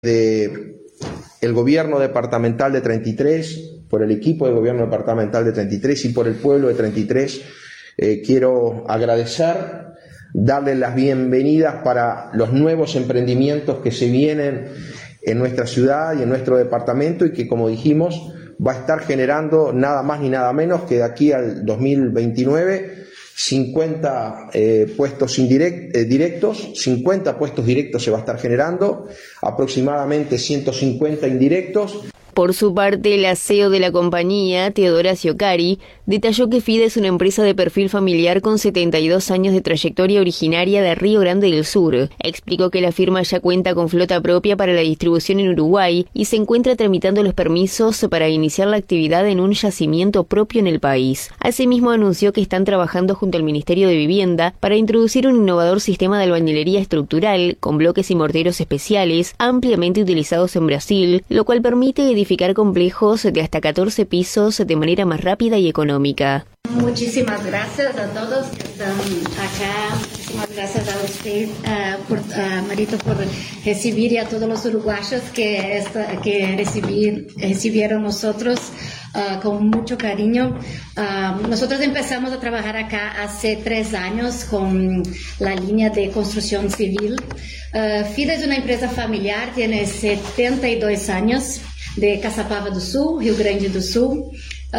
el gobierno departamental de 33, por el equipo del gobierno departamental de 33 y por el pueblo de 33, quiero agradecer, darles las bienvenidas para los nuevos emprendimientos que se vienen en nuestra ciudad y en nuestro departamento y que, como dijimos, va a estar generando nada más ni nada menos que de aquí al 2029 50 puestos directos, 50 puestos directos se va a estar generando, aproximadamente 150 indirectos. Por su parte, la CEO de la compañía, Teodora Ciocari, detalló que FIDA es una empresa de perfil familiar con 72 años de trayectoria originaria de Río Grande del Sur. Explicó que la firma ya cuenta con flota propia para la distribución en Uruguay y se encuentra tramitando los permisos para iniciar la actividad en un yacimiento propio en el país. Asimismo, anunció que están trabajando junto al Ministerio de Vivienda para introducir un innovador sistema de albañilería estructural con bloques y morteros especiales ampliamente utilizados en Brasil, lo cual permite edificar complejos de hasta 14 pisos de manera más rápida y económica. Muchísimas gracias a todos que están acá. Muchísimas gracias a usted, Marito, por recibir y a todos los uruguayos que recibieron nosotros con mucho cariño. Nosotros empezamos a trabajar acá hace 3 años con la línea de construcción civil. FIDA es una empresa familiar, tiene 72 años, de Caçapava do Sul, Rio Grande do Sul.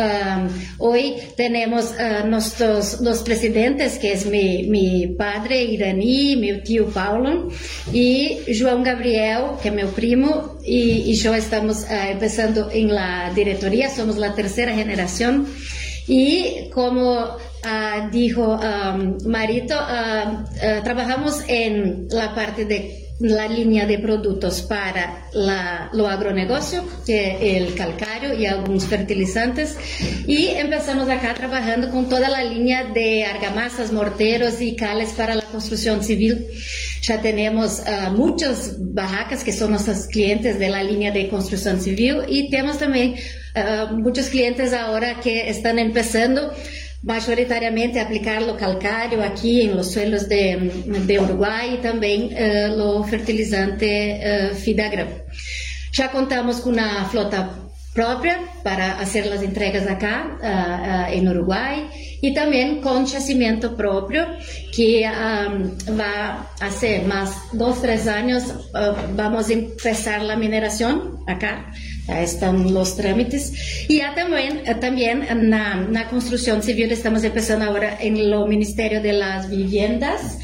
Hoy tenemos los presidentes, que es mi padre Irani, mi tío Paulo, y João Gabriel, que es mi primo, y yo estamos empezando en la directoría, somos la tercera generación. Y como dijo Marito, trabajamos en la parte de la línea de productos para lo agronegocio, que es el calcário y algunos fertilizantes, y empezamos acá trabajando con toda la línea de argamasas, morteros y cales para la construcción civil. Ya tenemos muchas barracas que son nuestros clientes de la línea de construcción civil y tenemos también muchos clientes ahora que están empezando mayoritariamente a aplicar lo calcário aquí en los suelos de Uruguay y también lo fertilizante Fidagram. Ya contamos con una flota propia para hacer las entregas acá en Uruguay y también con yacimiento propio que va a ser más 2-3 años vamos a empezar la mineración acá. Ya están los trámites y ya también en la construcción civil estamos empezando ahora en el Ministerio de las Viviendas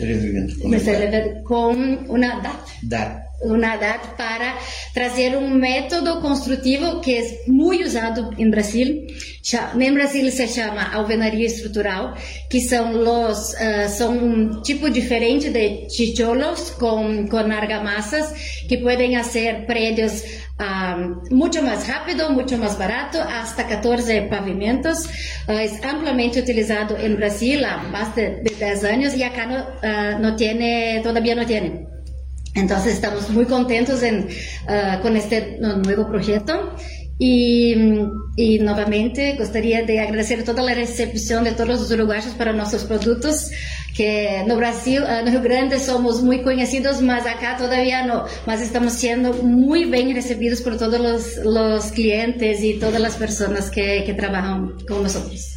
con una DAT para trazer un método constructivo que es muy usado en Brasil. En Brasil se llama alvenaria estrutural, que son un tipo diferente de tijolos con argamasas que pueden hacer predios mucho más rápido, mucho más barato, hasta 14 pavimentos. Es ampliamente utilizado en Brasil há más de 10 años y acá todavía no tiene. Entonces estamos muy contentos con este nuevo proyecto y nuevamente gustaría de agradecer toda la recepción de todos los uruguayos para nuestros productos, que no Brasil, no Rio Grande somos muy conocidos, mas acá todavía no, mas estamos siendo muy bien recibidos por todos los clientes y todas las personas que trabajan con nosotros.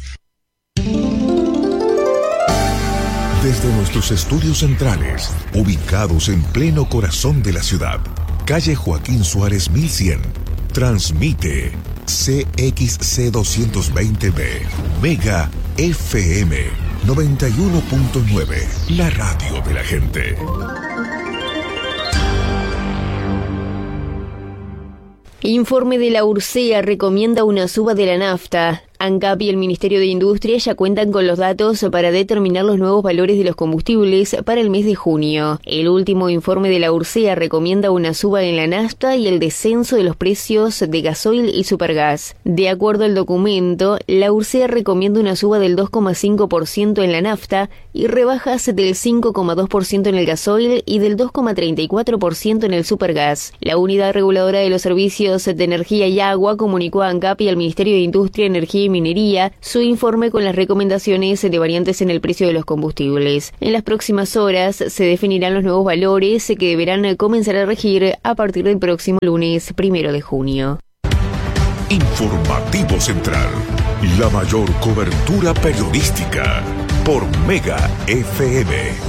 Desde nuestros estudios centrales, ubicados en pleno corazón de la ciudad, calle Joaquín Suárez 1100, transmite CXC220B, Mega FM 91.9, la radio de la gente. Informe de la URSEA recomienda una suba de la nafta. ANCAP y el Ministerio de Industria ya cuentan con los datos para determinar los nuevos valores de los combustibles para el mes de junio. El último informe de la URSEA recomienda una suba en la nafta y el descenso de los precios de gasoil y supergas. De acuerdo al documento, la URSEA recomienda una suba del 2,5% en la nafta, y rebajas del 5,2% en el gasoil y del 2,34% en el supergas. La Unidad Reguladora de los Servicios de Energía y Agua comunicó a ANCAP y al Ministerio de Industria, Energía y Minería su informe con las recomendaciones de variantes en el precio de los combustibles. En las próximas horas se definirán los nuevos valores que deberán comenzar a regir a partir del próximo lunes 1 de junio. Informativo Central, la mayor cobertura periodística por Mega FM.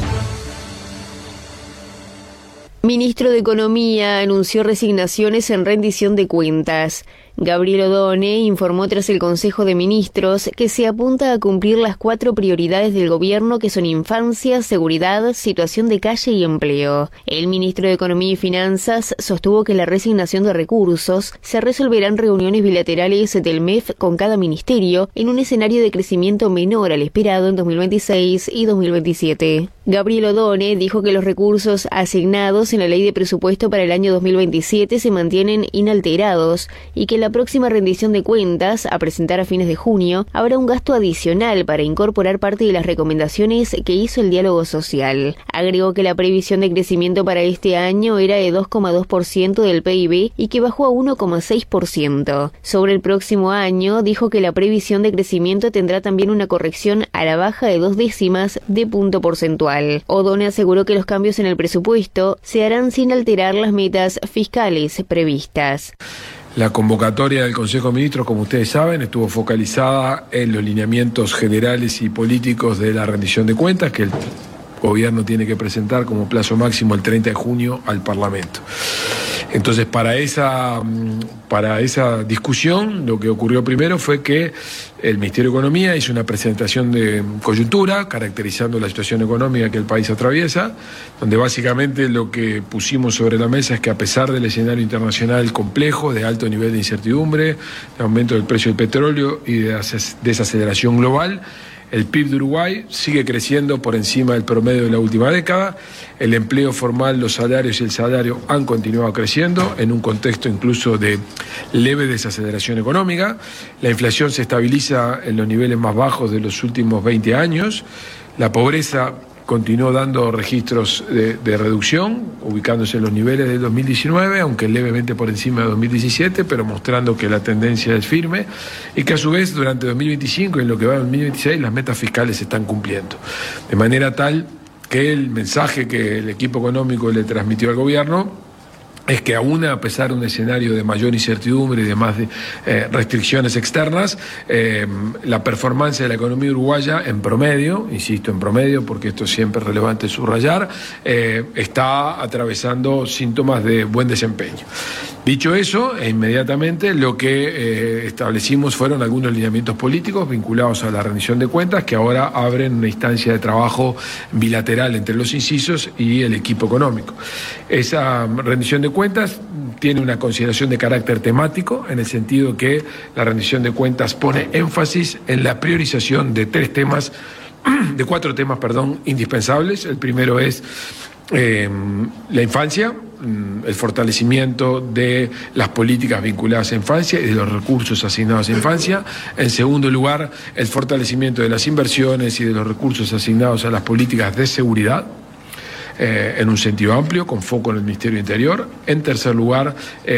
Ministro de Economía anunció resignaciones en rendición de cuentas. Gabriel Odone informó tras el Consejo de Ministros que se apunta a cumplir las 4 prioridades del gobierno, que son infancia, seguridad, situación de calle y empleo. El ministro de Economía y Finanzas sostuvo que la resignación de recursos se resolverá en reuniones bilaterales del MEF con cada ministerio en un escenario de crecimiento menor al esperado en 2026 y 2027. Gabriel Odone dijo que los recursos asignados en la Ley de Presupuesto para el año 2027 se mantienen inalterados y que la próxima rendición de cuentas, a presentar a fines de junio, habrá un gasto adicional para incorporar parte de las recomendaciones que hizo el diálogo social. Agregó que la previsión de crecimiento para este año era de 2,2% del PIB y que bajó a 1,6%. Sobre el próximo año, dijo que la previsión de crecimiento tendrá también una corrección a la baja de 0,2 de punto porcentual. Odone aseguró que los cambios en el presupuesto se harán sin alterar las metas fiscales previstas. La convocatoria del Consejo de Ministros, como ustedes saben, estuvo focalizada en los lineamientos generales y políticos de la rendición de cuentas que el gobierno tiene que presentar como plazo máximo el 30 de junio al Parlamento. Entonces, para esa discusión, lo que ocurrió primero fue que el Ministerio de Economía hizo una presentación de coyuntura, caracterizando la situación económica que el país atraviesa, donde básicamente lo que pusimos sobre la mesa es que, a pesar del escenario internacional complejo, de alto nivel de incertidumbre, de aumento del precio del petróleo y de desaceleración global, el PIB de Uruguay sigue creciendo por encima del promedio de la última década. El empleo formal, los salarios y el salario han continuado creciendo en un contexto incluso de leve desaceleración económica. La inflación se estabiliza en los niveles más bajos de los últimos 20 años. La pobreza continuó dando registros de reducción, ubicándose en los niveles de 2019, aunque levemente por encima de 2017, pero mostrando que la tendencia es firme y que a su vez durante 2025 y en lo que va en 2026 las metas fiscales se están cumpliendo. De manera tal que el mensaje que el equipo económico le transmitió al gobierno es que aún a pesar de un escenario de mayor incertidumbre y de más restricciones externas, la performance de la economía uruguaya en promedio, insisto en promedio porque esto siempre es relevante subrayar, está atravesando síntomas de buen desempeño. Dicho eso, inmediatamente lo que establecimos fueron algunos lineamientos políticos vinculados a la rendición de cuentas que ahora abren una instancia de trabajo bilateral entre los incisos y el equipo económico. Esa rendición de cuentas tiene una consideración de carácter temático, en el sentido que la rendición de cuentas pone énfasis en la priorización de 4 temas, indispensables. El primero es la infancia, el fortalecimiento de las políticas vinculadas a infancia y de los recursos asignados a infancia. En segundo lugar, el fortalecimiento de las inversiones y de los recursos asignados a las políticas de seguridad, en un sentido amplio, con foco en el Ministerio del Interior. En tercer lugar,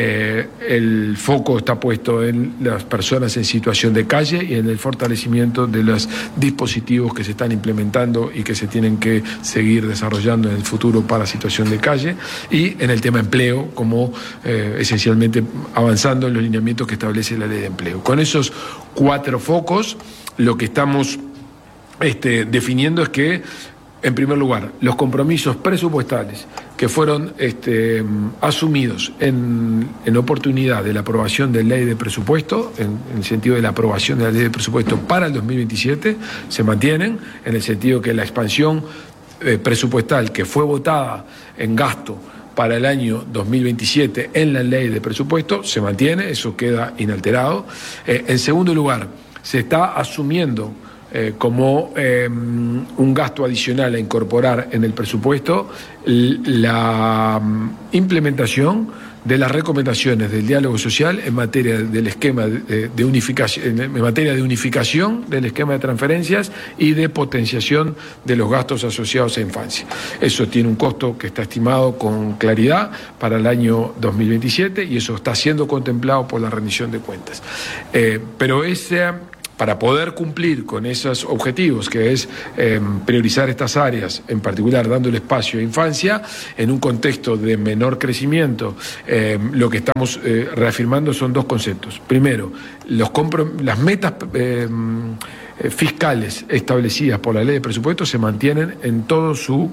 el foco está puesto en las personas en situación de calle y en el fortalecimiento de los dispositivos que se están implementando y que se tienen que seguir desarrollando en el futuro para situación de calle, y en el tema empleo, como esencialmente avanzando en los lineamientos que establece la Ley de Empleo. Con esos 4 focos, lo que estamos definiendo es que, en primer lugar, los compromisos presupuestales que fueron asumidos en oportunidad de la aprobación de la ley de presupuesto, en el sentido de la aprobación de la ley de presupuesto para el 2027, se mantienen, en el sentido que la expansión presupuestal que fue votada en gasto para el año 2027 en la ley de presupuesto se mantiene, eso queda inalterado. En segundo lugar, se está asumiendo como un gasto adicional a incorporar en el presupuesto la implementación de las recomendaciones del diálogo social en materia del esquema de unificación, en materia de unificación del esquema de transferencias y de potenciación de los gastos asociados a infancia. Eso tiene un costo que está estimado con claridad para el año 2027 y eso está siendo contemplado por la rendición de cuentas. Pero para poder cumplir con esos objetivos, que es priorizar estas áreas, en particular dándole espacio a infancia, en un contexto de menor crecimiento, lo que estamos reafirmando son dos conceptos. Primero, las metas fiscales establecidas por la ley de presupuesto se mantienen en todo su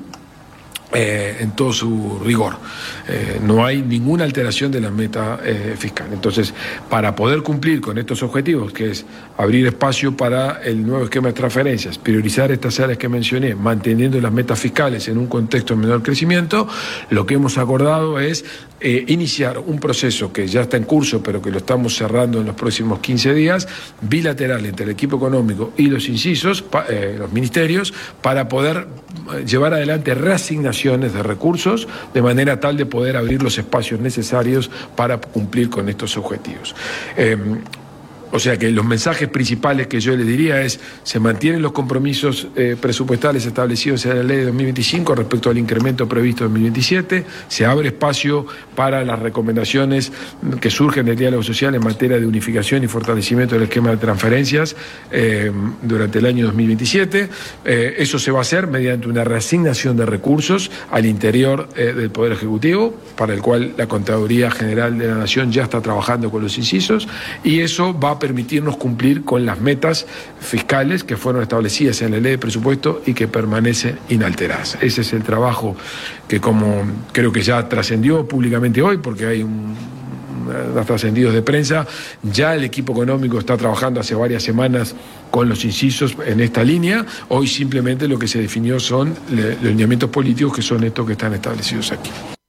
rigor. No hay ninguna alteración de la meta fiscal. Entonces, para poder cumplir con estos objetivos, que es abrir espacio para el nuevo esquema de transferencias, priorizar estas áreas que mencioné, manteniendo las metas fiscales en un contexto de menor crecimiento, lo que hemos acordado es iniciar un proceso que ya está en curso, pero que lo estamos cerrando en los próximos 15 días, bilateral entre el equipo económico y los incisos, los ministerios, para poder llevar adelante reasignaciones de recursos de manera tal de poder abrir los espacios necesarios para cumplir con estos objetivos. O sea que los mensajes principales que yo les diría es: se mantienen los compromisos presupuestales establecidos en la ley de 2025 respecto al incremento previsto en 2027, se abre espacio para las recomendaciones que surgen del diálogo social en materia de unificación y fortalecimiento del esquema de transferencias durante el año 2027. Eso se va a hacer mediante una reasignación de recursos al interior del Poder Ejecutivo, para el cual la Contraloría General de la Nación ya está trabajando con los incisos, y eso va a permitirnos cumplir con las metas fiscales que fueron establecidas en la ley de presupuesto y que permanecen inalteradas. Ese es el trabajo que, como creo que ya trascendió públicamente hoy, porque hay unos trascendidos de prensa, ya el equipo económico está trabajando hace varias semanas con los incisos en esta línea. Hoy simplemente lo que se definió son los lineamientos políticos, que son estos que están establecidos aquí.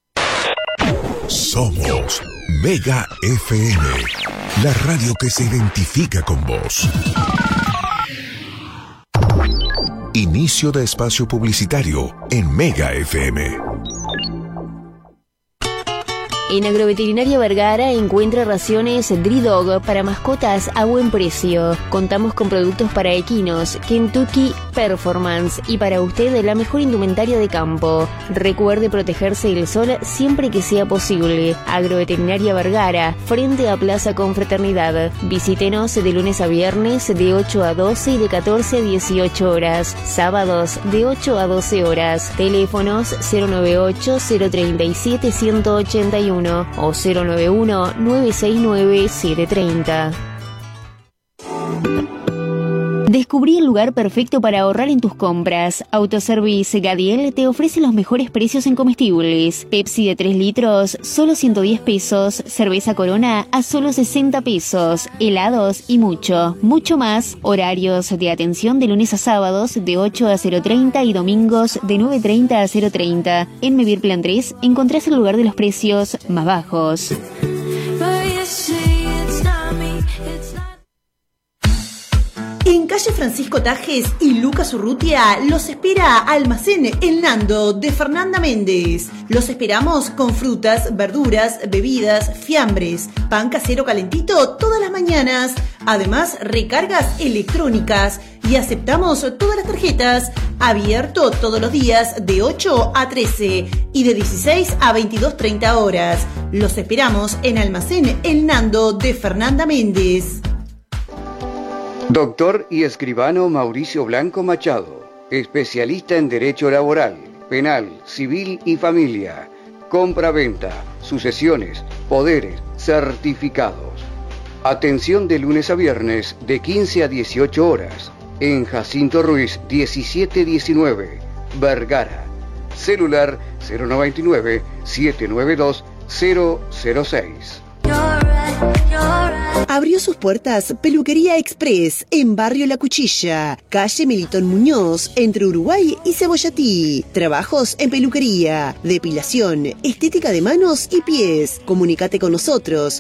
Somos Mega FM, la radio que se identifica con vos. Inicio de espacio publicitario en Mega FM. En Agroveterinaria Vergara encuentra raciones Dri-Dog para mascotas a buen precio. Contamos con productos para equinos, Kentucky Performance y para usted la mejor indumentaria de campo. Recuerde protegerse del sol siempre que sea posible. Agroveterinaria Vergara, frente a Plaza Confraternidad. Visítenos de lunes a viernes de 8 a 12 y de 14 a 18 horas. Sábados de 8 a 12 horas. Teléfonos 098-037-181 o 091-969-730. Descubrí el lugar perfecto para ahorrar en tus compras. Autoservice Gadiel te ofrece los mejores precios en comestibles. Pepsi de 3 litros, solo 110 pesos. Cerveza Corona a solo 60 pesos. Helados y mucho, mucho más. Horarios de atención de lunes a sábados de 8 a 0:30 y domingos de 9:30 a 0:30. En Mevir Plan 3 encontrás el lugar de los precios más bajos. En calle Francisco Tajes y Lucas Urrutia los espera Almacén El Nando de Fernanda Méndez. Los esperamos con frutas, verduras, bebidas, fiambres, pan casero calentito todas las mañanas. Además, recargas electrónicas y aceptamos todas las tarjetas. Abierto todos los días de 8 a 13 y de 16 a 22:30 horas. Los esperamos en Almacén El Nando de Fernanda Méndez. Doctor y escribano Mauricio Blanco Machado, especialista en Derecho Laboral, Penal, Civil y Familia, compra-venta, sucesiones, poderes, certificados. Atención de lunes a viernes de 15 a 18 horas, en Jacinto Ruiz 1719, Vergara. Celular 099-792-006. Abrió sus puertas Peluquería Express en Barrio La Cuchilla, calle Melitón Muñoz, entre Uruguay y Cebollatí. Trabajos en peluquería, depilación, estética de manos y pies. Comunícate con nosotros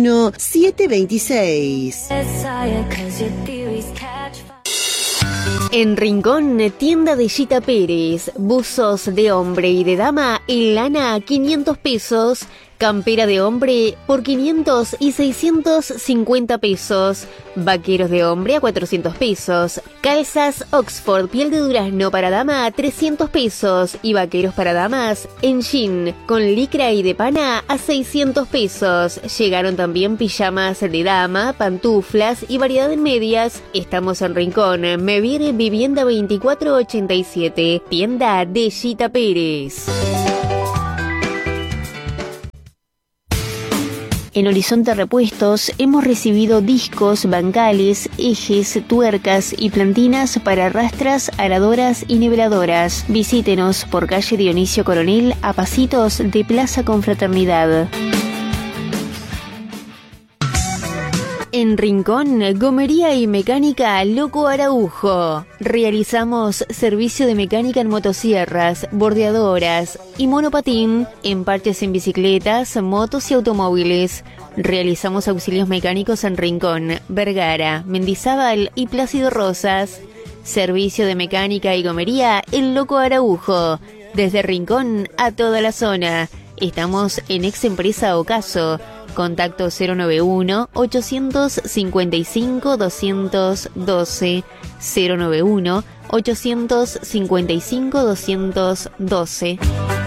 098-901-726. En Rincón, tienda de Gita Pérez, buzos de hombre y de dama en lana a 500 pesos, campera de hombre por 500 y 650 pesos, vaqueros de hombre a 400 pesos, calzas Oxford piel de durazno para dama a 300 pesos y vaqueros para damas en jean con licra y de pana a 600 pesos. Llegaron también pijamas de dama, pantuflas y variedad en medias. Estamos en Rincón, Mevir Vivienda 2487, tienda de Gita Pérez. En Horizonte Repuestos hemos recibido discos, bancales, ejes, tuercas y plantinas para rastras, aradoras y niveladoras. Visítenos por calle Dionisio Coronel a pasitos de Plaza Confraternidad. En Rincón, gomería y mecánica Loco Araujo. Realizamos servicio de mecánica en motosierras, bordeadoras y monopatín, en parches en bicicletas, motos y automóviles. Realizamos auxilios mecánicos en Rincón, Vergara, Mendizábal y Plácido Rosas. Servicio de mecánica y gomería El Loco Araujo. Desde Rincón a toda la zona. Estamos en Ex Empresa Ocaso. Contacto 091-855-212, 091-855-212.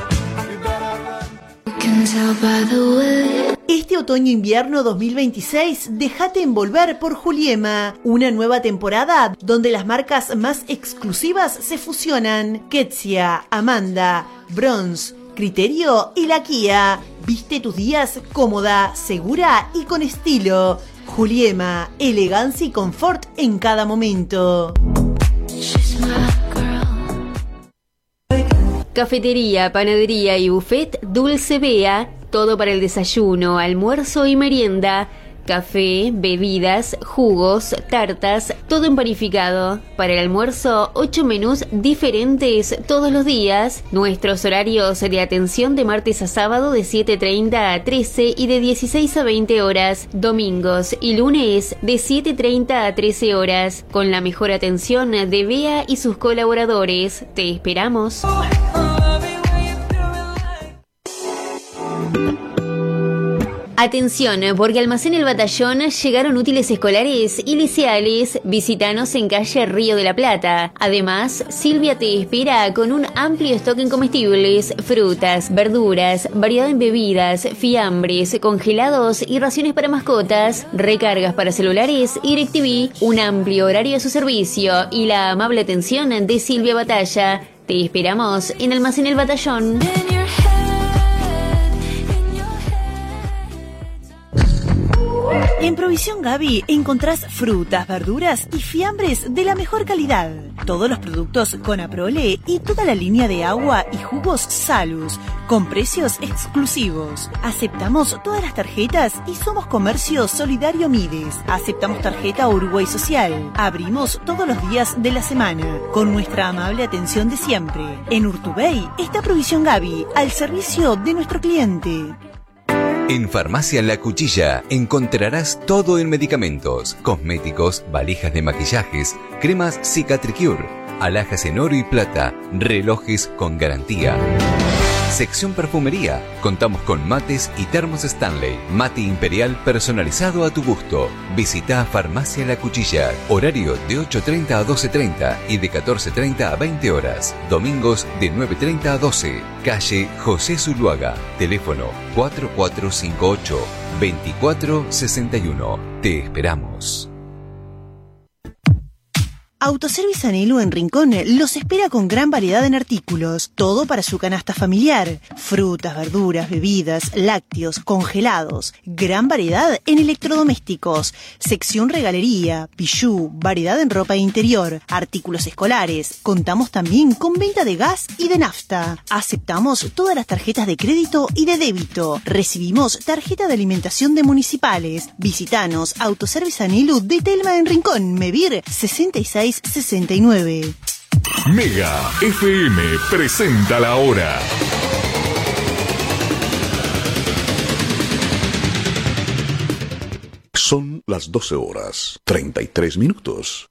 Este otoño-invierno 2026, déjate envolver por Juliema, una nueva temporada donde las marcas más exclusivas se fusionan. Ketsia, Amanda, Bronze, Criterio y La Kia. Viste tus días cómoda, segura y con estilo. Juliema, elegancia y confort en cada momento. Cafetería, panadería y buffet Dulce Bea, todo para el desayuno, almuerzo y merienda. Café, bebidas, jugos, tartas, todo en panificado. Para el almuerzo, 8 menús diferentes todos los días. Nuestros horarios de atención de martes a sábado de 7:30 a 13 y de 16 a 20 horas. Domingos y lunes de 7:30 a 13 horas. Con la mejor atención de Bea y sus colaboradores. Te esperamos. Atención, porque Almacén El Batallón llegaron útiles escolares y liceales. Visítanos en calle Río de la Plata. Además, Silvia te espera con un amplio stock en comestibles, frutas, verduras, variedad en bebidas, fiambres, congelados y raciones para mascotas, recargas para celulares y DirecTV, un amplio horario a su servicio y la amable atención de Silvia Batalla. Te esperamos en Almacén El Batallón. En Provisión Gaby encontrás frutas, verduras y fiambres de la mejor calidad. Todos los productos con Aprole y toda la línea de agua y jugos Salus, con precios exclusivos. Aceptamos todas las tarjetas y somos Comercio Solidario Mides. Aceptamos tarjeta Uruguay Social. Abrimos todos los días de la semana, con nuestra amable atención de siempre. En Urtubey está Provisión Gaby, al servicio de nuestro cliente. En Farmacia La Cuchilla encontrarás todo en medicamentos, cosméticos, valijas de maquillajes, cremas Cicatricure, alhajas en oro y plata, relojes con garantía. Sección perfumería. Contamos con mates y termos Stanley. Mate imperial personalizado a tu gusto. Visita Farmacia La Cuchilla. Horario de 8:30 a 12:30 y de 14:30 a 20 horas. Domingos de 9:30 a 12. Calle José Zuluaga. Teléfono 4458-2461. Te esperamos. Autoservice Anhelo en Rincón los espera con gran variedad en artículos, todo para su canasta familiar, frutas, verduras, bebidas, lácteos, congelados, gran variedad en electrodomésticos, sección regalería, pijú, variedad en ropa interior, artículos escolares. Contamos también con venta de gas y de nafta. Aceptamos todas las tarjetas de crédito y de débito. Recibimos tarjeta de alimentación de municipales. Visitanos Autoservice Anhelo de Telma en Rincón, Mevir 6669. Mega FM presenta la hora. Son las 12 horas, 33 minutos.